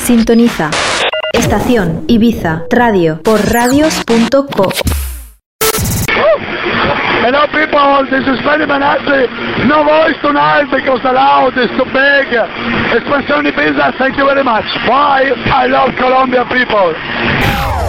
Sintoniza Estación Ibiza Radio por radios.co. Hello people, this is Freddy Manassi. No voice tonight because the loud is too big. Espansione Ibiza, thank you very much. Bye, I love Colombia people.